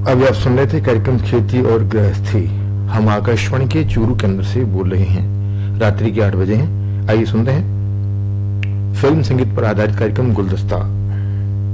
अभी आप सुन रहे थे कार्यक्रम खेती और गृहस्थी। हम आकाशवाणी के चूरू केंद्र से बोल रहे हैं। रात्रि के 8 बजे हैं। आइए सुनते हैं फिल्म संगीत पर आधारित कार्यक्रम गुलदस्ता।